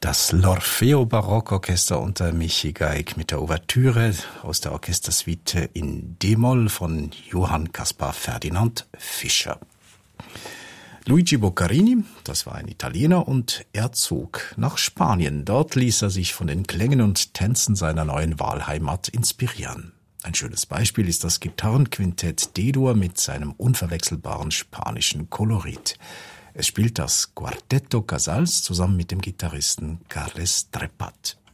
Das L'Orfeo Barockorchester unter Michi Geig mit der Ouvertüre aus der Orchestersuite in D-Moll von Johann Caspar Ferdinand Fischer. Luigi Boccarini, das war ein Italiener, und er zog nach Spanien. Dort ließ er sich von den Klängen und Tänzen seiner neuen Wahlheimat inspirieren. Ein schönes Beispiel ist das Gitarrenquintett D-Dur mit seinem unverwechselbaren spanischen Kolorit. Es spielt das Quartetto Casals zusammen mit dem Gitarristen Carles Trepat.